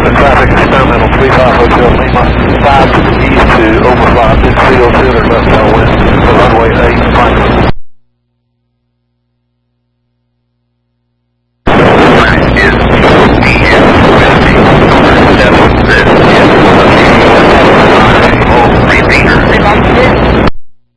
the traffic experimental 35 Hotel Lima, 5 east to overfly 302 and left